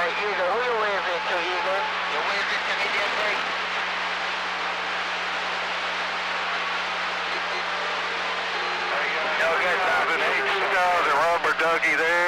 Eagle, who you waving to, Eagle? You're waving to Indian Bay. Y'all got something, hey, 2000, Robert Dougie there.